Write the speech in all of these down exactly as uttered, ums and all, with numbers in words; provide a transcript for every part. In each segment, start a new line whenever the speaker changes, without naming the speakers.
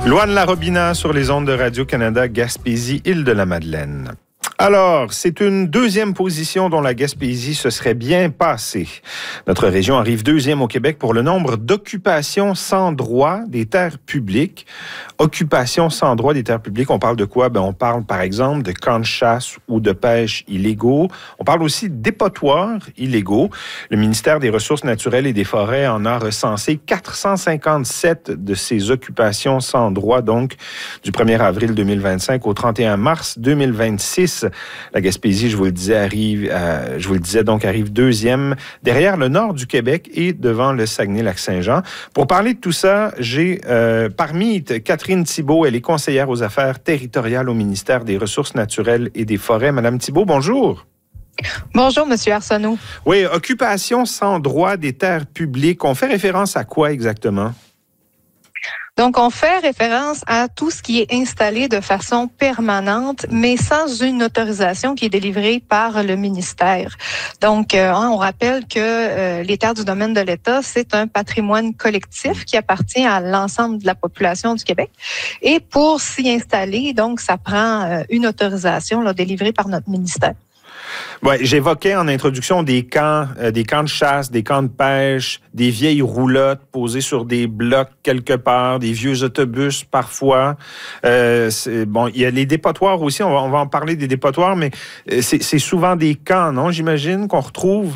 Louane Larobina sur les ondes de Radio-Canada Gaspésie, Île-de-la-Madeleine. Alors, c'est une deuxième position dont la Gaspésie se serait bien passée. Notre région arrive deuxième au Québec pour le nombre d'occupations sans droit des terres publiques. Occupations sans droit des terres publiques, on parle de quoi? Ben, on parle, par exemple, de camps de chasse ou de pêche illégaux. On parle aussi de dépotoirs illégaux. Le ministère des Ressources naturelles et des Forêts en a recensé quatre cent cinquante-sept de ces occupations sans droit, donc du premier avril deux mille vingt-cinq au trente et un mars deux mille vingt-six. La Gaspésie, je vous le disais, arrive, euh, je vous le disais, donc arrive deuxième derrière le nord du Québec et devant le Saguenay-Lac-Saint-Jean. Pour parler de tout ça, j'ai euh, parmi Catherine Thibault, elle est conseillère aux affaires territoriales au ministère des Ressources naturelles et des Forêts. Madame Thibault, bonjour.
Bonjour, Monsieur Arsenault.
Oui, occupation sans droit des terres publiques. On fait référence à quoi exactement?
Donc, on fait référence à tout ce qui est installé de façon permanente, mais sans une autorisation qui est délivrée par le ministère. Donc, euh, on rappelle que euh, les terres du domaine de l'État, c'est un patrimoine collectif qui appartient à l'ensemble de la population du Québec. Et pour s'y installer, donc, ça prend euh, une autorisation là, délivrée par notre ministère.
Ouais, j'évoquais en introduction des camps, euh, des camps de chasse, des camps de pêche, des vieilles roulottes posées sur des blocs quelque part, des vieux autobus parfois. Euh, bon, il y a les dépotoirs aussi, on va, on va en parler des dépotoirs, mais c'est, c'est souvent des camps, non, j'imagine, qu'on retrouve?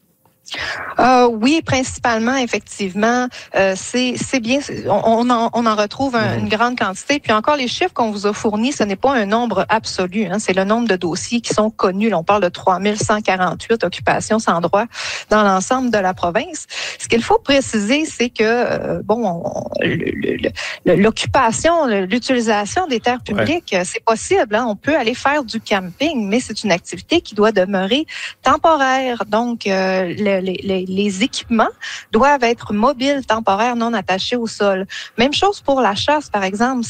Euh, oui, principalement, effectivement, euh, c'est c'est bien. On, on, en, on en retrouve un, une grande quantité. Puis encore, les chiffres qu'on vous a fournis, ce n'est pas un nombre absolu. Hein, c'est le nombre de dossiers qui sont connus. Là, on parle de trois mille cent quarante-huit occupations sans droit dans l'ensemble de la province. Ce qu'il faut préciser, c'est que euh, bon, on, le, le, l'occupation, l'utilisation des terres publiques, ouais. c'est possible. Hein, on peut aller faire du camping, mais c'est une activité qui doit demeurer temporaire. Donc, euh, le Les, les, les équipements doivent être mobiles, temporaires, non attachés au sol. Même chose pour la chasse, par exemple.